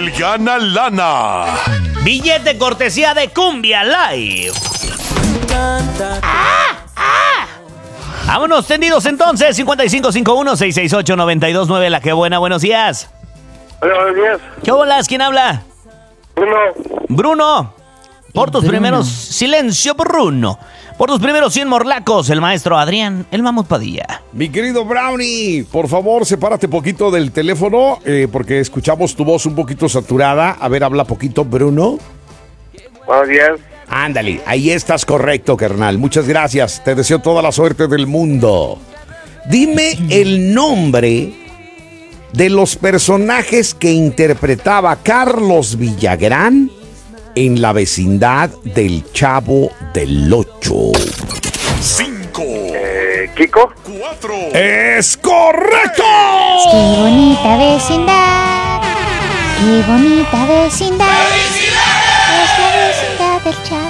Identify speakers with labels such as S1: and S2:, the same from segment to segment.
S1: el Gana Lana.
S2: Billete cortesía de Cumbia Live. Vámonos tendidos entonces. 5551-668-929. La que buena, buenos días.
S3: Hola, buenos días.
S2: ¿Qué bolas? ¿Quién habla? Bruno. Por tus primeros... Silencio, Bruno. Por tus primeros 100 morlacos, el maestro Adrián, el Mamut Padilla.
S4: Mi querido Brownie, por favor, sepárate poquito del teléfono, porque escuchamos tu voz un poquito saturada. A ver, habla poquito, Bruno.
S3: Buenos días.
S4: Ándale, ahí estás correcto, carnal. Muchas gracias. Te deseo toda la suerte del mundo. Dime el nombre de los personajes que interpretaba Carlos Villagrán en la vecindad del Chavo del Ocho.
S1: 5,
S3: Kiko.
S1: 4.
S4: ¡Es correcto!
S5: Qué bonita vecindad. Qué bonita vecindad. Es la vecindad del Chavo.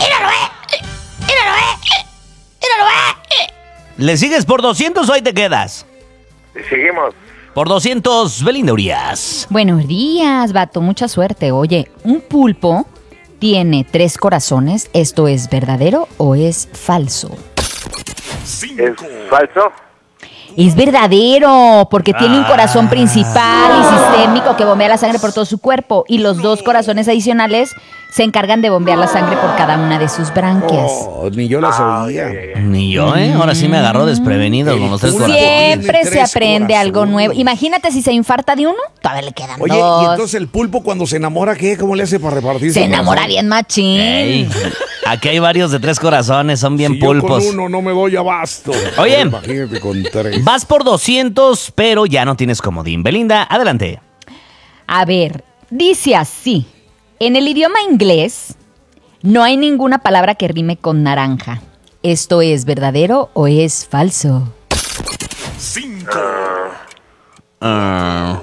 S2: ¿Le sigues por 200 o ahí te quedas?
S3: Seguimos.
S2: Por 200, Belinda Urias.
S6: Buenos días, vato. Mucha suerte. Oye, un pulpo tiene 3 corazones. ¿Esto es verdadero o es falso?
S3: ¿Es falso?
S6: Es verdadero, porque tiene un corazón principal y sistémico que bombea la sangre por todo su cuerpo. Y los 2 corazones adicionales se encargan de bombear la sangre por cada una de sus branquias.
S4: Oh, ni yo la sabía.
S2: Ni yo, ¿eh? Ahora sí me agarró desprevenido con los 3 corazones.
S6: Siempre
S4: Tiene
S6: se
S4: 3
S6: aprende algo
S4: corazones.
S6: nuevo. Imagínate si se infarta de uno, todavía le quedan
S4: Oye,
S6: 2.
S4: ¿y entonces el pulpo cuando se enamora qué? ¿Cómo le hace para repartirse?
S6: Se enamora bien machín.
S2: Ey, aquí hay varios de 3 corazones, son bien
S4: Si yo
S2: pulpos.
S4: con uno no me doy abasto.
S2: Oye.
S4: Imagínate con 3.
S2: Vas por 200, pero ya no tienes comodín. Belinda, adelante.
S6: A ver, dice así. En el idioma inglés no hay ninguna palabra que rime con naranja. ¿Esto es verdadero o es falso?
S1: 5,